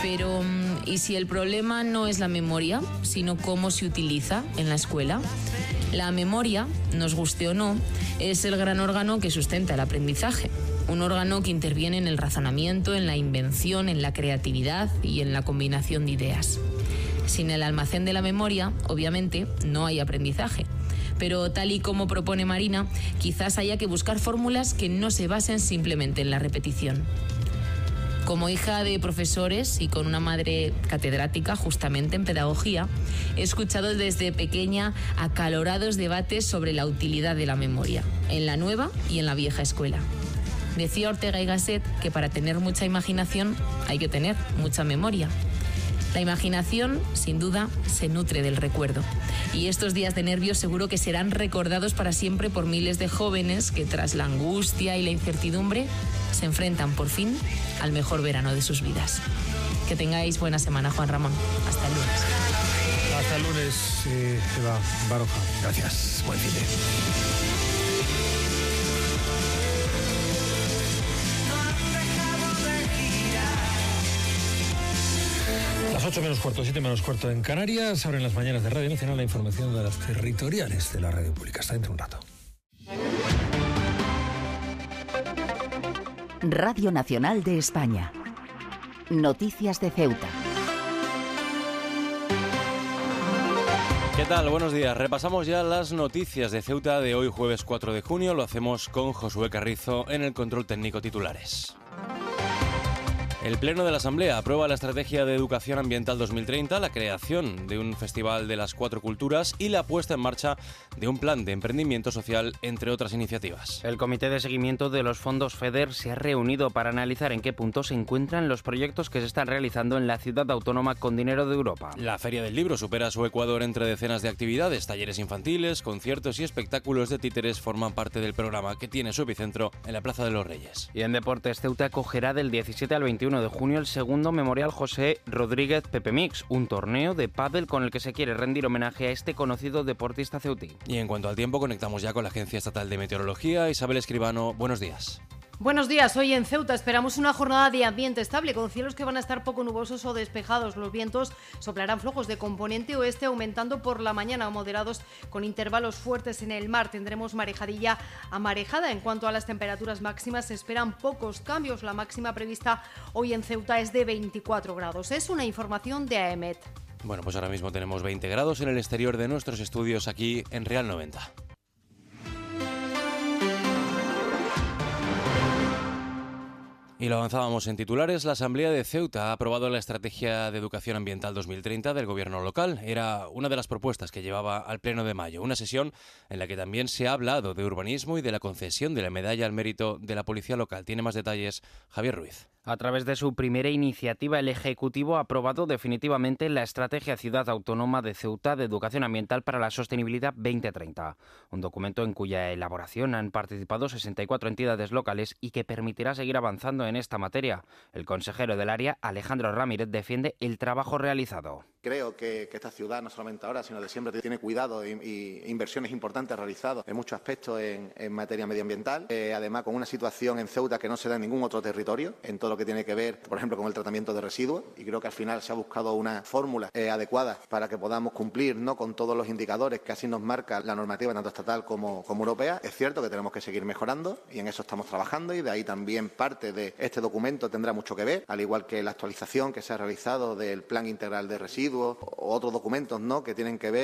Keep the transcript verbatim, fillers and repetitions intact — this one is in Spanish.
Pero, ¿y si el problema no es la memoria, sino cómo se utiliza en la escuela? La memoria, nos guste o no, es el gran órgano que sustenta el aprendizaje. Un órgano que interviene en el razonamiento, en la invención, en la creatividad y en la combinación de ideas. Sin el almacén de la memoria, obviamente, no hay aprendizaje. Pero tal y como propone Marina, quizás haya que buscar fórmulas que no se basen simplemente en la repetición. Como hija de profesores y con una madre catedrática justamente en pedagogía, he escuchado desde pequeña acalorados debates sobre la utilidad de la memoria, en la nueva y en la vieja escuela. Decía Ortega y Gasset que para tener mucha imaginación hay que tener mucha memoria. La imaginación, sin duda, se nutre del recuerdo. Y estos días de nervios seguro que serán recordados para siempre por miles de jóvenes que, tras la angustia y la incertidumbre, se enfrentan por fin al mejor verano de sus vidas. Que tengáis buena semana, Juan Ramón. Hasta el lunes. Hasta el lunes, eh, Eva Baroja. Gracias. Buen fin de... Las ocho menos cuarto, siete menos cuarto en Canarias. Ahora en las mañanas de Radio Nacional la información de las territoriales de la radio pública. Hasta dentro de un rato. Radio Nacional de España. Noticias de Ceuta. ¿Qué tal? Buenos días. Repasamos ya las noticias de Ceuta de hoy, jueves cuatro de junio. Lo hacemos con Josué Carrizo en el control técnico titulares. El Pleno de la Asamblea aprueba la Estrategia de Educación Ambiental dos mil treinta, la creación de un Festival de las Cuatro Culturas y la puesta en marcha de un plan de emprendimiento social, entre otras iniciativas. El Comité de Seguimiento de los Fondos FEDER se ha reunido para analizar en qué punto se encuentran los proyectos que se están realizando en la ciudad autónoma con dinero de Europa. La Feria del Libro supera su Ecuador entre decenas de actividades. Talleres infantiles, conciertos y espectáculos de títeres forman parte del programa, que tiene su epicentro en la Plaza de los Reyes. Y en deportes, Ceuta acogerá del diecisiete al veintiuno de junio el segundo Memorial José Rodríguez Pepe Mix, un torneo de pádel con el que se quiere rendir homenaje a este conocido deportista ceutí. Y en cuanto al tiempo, conectamos ya con la Agencia Estatal de Meteorología. Isabel Escribano, buenos días. Buenos días, hoy en Ceuta esperamos una jornada de ambiente estable con cielos que van a estar poco nubosos o despejados. Los vientos soplarán flojos de componente oeste, aumentando por la mañana o moderados con intervalos fuertes en el mar. Tendremos marejadilla a marejada. En cuanto a las temperaturas máximas, se esperan pocos cambios. La máxima prevista hoy en Ceuta es de veinticuatro grados. Es una información de AEMET. Bueno, pues ahora mismo tenemos veinte grados en el exterior de nuestros estudios aquí en Real noventa. Y lo avanzábamos en titulares. La Asamblea de Ceuta ha aprobado la Estrategia de Educación Ambiental dos mil treinta del Gobierno local. Era una de las propuestas que llevaba al Pleno de mayo. Una sesión en la que también se ha hablado de urbanismo y de la concesión de la Medalla al Mérito de la Policía Local. Tiene más detalles Javier Ruiz. A través de su primera iniciativa, el Ejecutivo ha aprobado definitivamente la Estrategia Ciudad Autónoma de Ceuta de Educación Ambiental para la Sostenibilidad veinte treinta, un documento en cuya elaboración han participado sesenta y cuatro entidades locales y que permitirá seguir avanzando en esta materia. El consejero del área, Alejandro Ramírez, defiende el trabajo realizado. Creo que, que esta ciudad, no solamente ahora, sino de siempre, tiene cuidado y, y inversiones importantes realizadas en muchos aspectos en, en materia medioambiental. Eh, además, con una situación en Ceuta que no se da en ningún otro territorio, en todo lo que tiene que ver, por ejemplo, con el tratamiento de residuos. Y creo que al final se ha buscado una fórmula eh, adecuada para que podamos cumplir, ¿no?, con todos los indicadores que así nos marca la normativa, tanto estatal como, como europea. Es cierto que tenemos que seguir mejorando y en eso estamos trabajando, y de ahí también parte de este documento tendrá mucho que ver, al igual que la actualización que se ha realizado del Plan Integral de Residuos o otros documentos, ¿no?, que tienen que ver